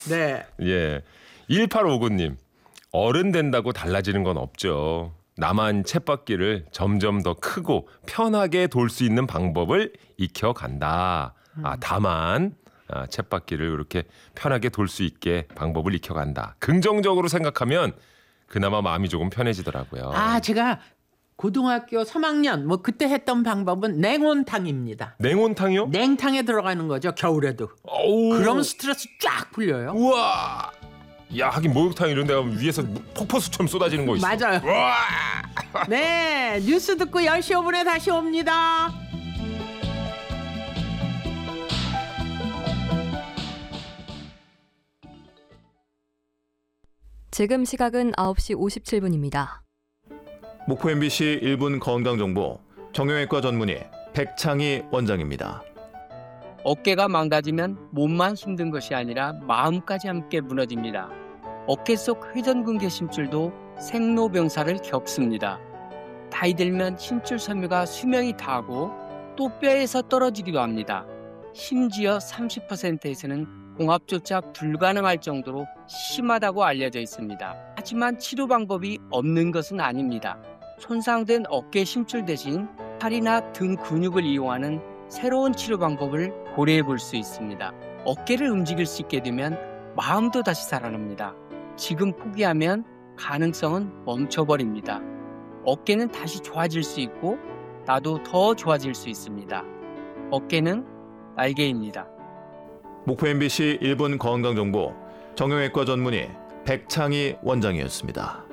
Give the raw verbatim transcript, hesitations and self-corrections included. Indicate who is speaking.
Speaker 1: 네.
Speaker 2: 예. 일팔오구 님. 어른 된다고 달라지는 건 없죠. 나만 쳇바퀴를 점점 더 크고 편하게 돌 수 있는 방법을 익혀간다. 아, 다만 아, 쳇바퀴를 이렇게 편하게 돌 수 있게 방법을 익혀간다. 긍정적으로 생각하면 그나마 마음이 조금 편해지더라고요.
Speaker 1: 아, 제가 고등학교 삼 학년 뭐 그때 했던 방법은 냉온탕입니다.
Speaker 2: 냉온탕이요?
Speaker 1: 냉탕에 들어가는 거죠, 겨울에도.
Speaker 2: 어우.
Speaker 1: 그러면 스트레스 쫙 풀려요.
Speaker 2: 우와. 야, 하긴 목욕탕 이런 데 가면 위에서 폭포수처럼 쏟아지는 거 있어.
Speaker 1: 맞아요.
Speaker 2: 우와.
Speaker 1: 네, 뉴스 듣고 열 시 오 분에 다시 옵니다.
Speaker 3: 지금 시각은 아홉 시 오십칠 분입니다.
Speaker 4: 목포 엠비씨 일 분 건강정보 정형외과 전문의 백창희 원장입니다.
Speaker 5: 어깨가 망가지면 몸만 힘든 것이 아니라 마음까지 함께 무너집니다. 어깨 속 회전근개 심줄도 생로병사를 겪습니다. 나이 들면 심줄 섬유가 수명이 다하고 또 뼈에서 떨어지기도 합니다. 심지어 삼십 퍼센트에서는 공합조차 불가능할 정도로 심하다고 알려져 있습니다. 하지만 치료 방법이 없는 것은 아닙니다. 손상된 어깨 심줄 대신 팔이나 등 근육을 이용하는 새로운 치료 방법을 고려해 볼 수 있습니다. 어깨를 움직일 수 있게 되면 마음도 다시 살아납니다. 지금 포기하면 가능성은 멈춰버립니다. 어깨는 다시 좋아질 수 있고 나도 더 좋아질 수 있습니다. 어깨는 날개입니다.
Speaker 4: 목포 엠비씨 일 분 건강정보 정형외과 전문의 백창희 원장이었습니다.